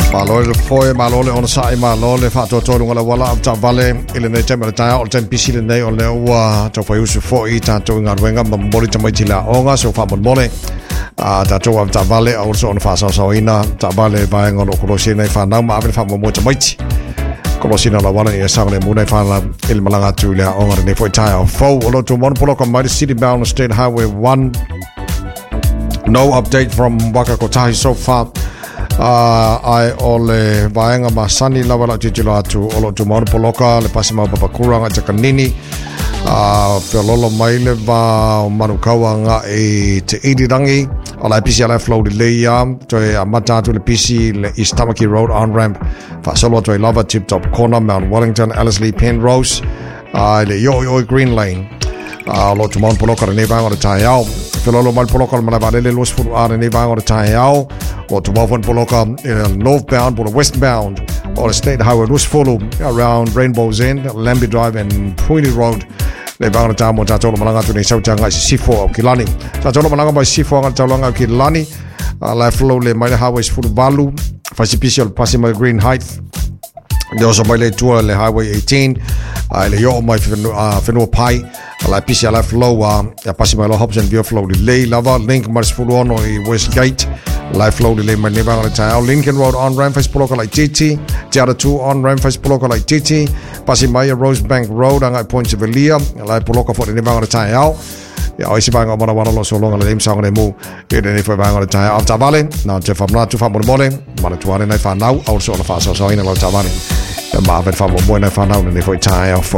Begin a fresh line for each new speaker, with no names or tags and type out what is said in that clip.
Malole foi malole on sai malole fa to to ngala wala ta vale ile nei tema ta o tem pisile nei o le wa to fa usu foi ta to ngar wenga mboli ta mai tila onga so fa mon mole ta to ta vale o so on fa so ina ta vale va ngolo ko se nei fa na ma fa mo ta mai ko si na la wala e sa le mo nei fa la il malanga tu le onga nei foi ta fo o lo to mon polo ko mai city bound state highway 1 no update from Waka Kotahi so far. Ai ole vaenga masani la wala titilo atu olo tu maru poloka le pasima babakuranga takanini felolo maile va manukawa nga e te irirangi ala pisi ala flow de leia to amata to le pisi le Istamaki Road on ramp fa solo to lava tip top corner Mount Wellington Ellerslie Penrose le yo Green Lane lo tu maru poloka ne va ngora taiao felolo mal poloka mal va le los fu ara ne va ngora taiao or to move on Poloka northbound or westbound or state highway was follow around Rainbow's End, Lambie Drive and Pointy Road. Le bang ta mo ta tolo malanga tu ni sau tanga sifo o Kilani. Ta tolo malanga ba sifo ngal talanga Kilani. La flow le mai highways full balu. Facipicial Passima Green Heights. There also by le tour le highway 18. Le yo mai feno pai. La pisia la flow ya Passima lo Hobson view flow le lava link mars full on Westgate. Life flow delay my neighbor on the tile. Lincoln Road on Ramface Poloka like TT. Tiara 2 on Ramface Poloka like TT. Pasimaya Rosebank Road on Point of Elia. Life Poloka for the neighbor on the tile. Yeah, I see bang on one so long on the name song they move. It if I bang on the tile of Tabale. Now Jeff I'm not too far morning. Manatuan I found now also on the fast so in a lot of Tabale. The Marvin Farmer boy I found out and if I tile for